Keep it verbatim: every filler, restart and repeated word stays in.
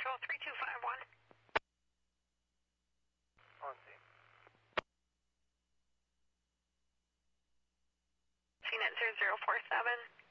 Control three two five one. On scene. C net zero zero four seven.